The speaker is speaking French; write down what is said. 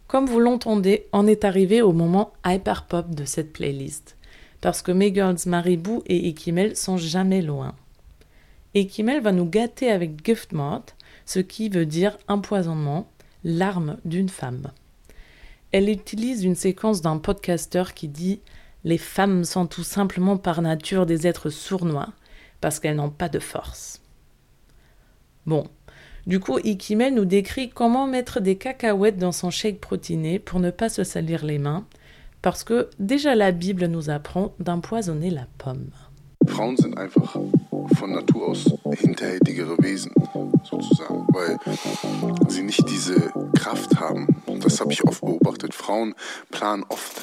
Comme vous l'entendez, on est arrivé au moment hyper pop de cette playlist. Parce que Mes Girls Maribou et Ekimel sont jamais loin. Ekimel va nous gâter avec Gift Mode, ce qui veut dire empoisonnement, l'arme d'une femme. Elle utilise une séquence d'un podcasteur qui dit « Les femmes sont tout simplement par nature des êtres sournois, parce qu'elles n'ont pas de force. » Bon, du coup, Ekimel nous décrit comment mettre des cacahuètes dans son shake protéiné pour ne pas se salir les mains, parce que déjà la Bible nous apprend d'empoisonner la pomme. Frauen sind einfach von Natur aus hinterhältigere Wesen, sozusagen, weil sie nicht diese Kraft haben. Das habe ich oft beobachtet. Frauen planen oft